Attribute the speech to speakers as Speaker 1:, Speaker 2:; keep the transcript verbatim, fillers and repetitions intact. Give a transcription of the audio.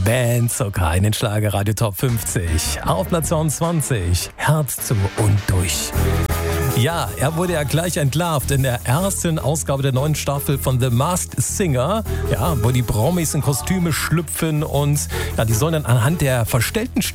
Speaker 1: Ben Zucker in den Schlagerradio Top fünfzig. Auf Platz zweiundzwanzig, Herz zu und durch. Ja, er wurde ja gleich entlarvt in der ersten Ausgabe der neuen Staffel von The Masked Singer, ja, wo die Promis in Kostüme schlüpfen und ja, die sollen dann anhand der verstellten Stimmen